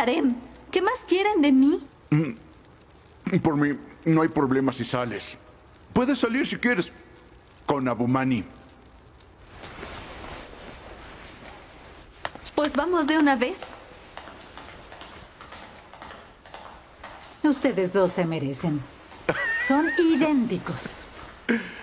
harem. ¿Qué más quieren de mí? Por mí, no hay problema si sales. Puedes salir si quieres. Con Abumani. Pues vamos de una vez. Ustedes dos se merecen. Son idénticos.